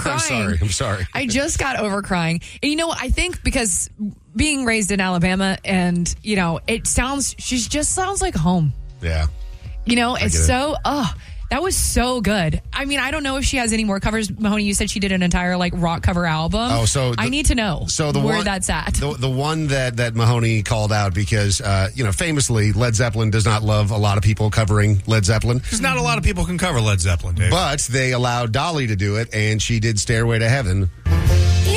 crying. I'm sorry. I just got over crying. And you know what? I think because being raised in Alabama and, she just sounds like home. Yeah. It's so, that was so good. I mean, I don't know if she has any more covers. Mahoney, you said she did an entire rock cover album. Oh, so I need to know where that's at. The one that Mahoney called out because, famously, Led Zeppelin does not love a lot of people covering Led Zeppelin. Because not a lot of people can cover Led Zeppelin, Dave. But they allowed Dolly to do it, and she did Stairway to Heaven